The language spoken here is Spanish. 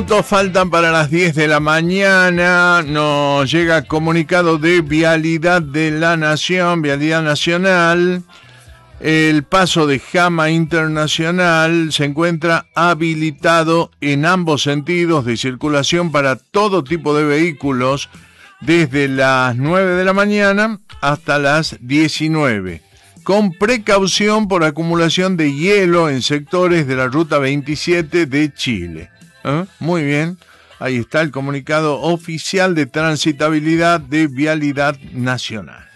minutos faltan para las 10 de la mañana. Nos llega comunicado de Vialidad de la Nación, Vialidad Nacional. El paso de Jama Internacional se encuentra habilitado en ambos sentidos de circulación para todo tipo de vehículos desde las 9 de la mañana hasta las 19, con precaución por acumulación de hielo en sectores de la Ruta 27 de Chile. Muy bien, ahí está el comunicado oficial de transitabilidad de Vialidad Nacional.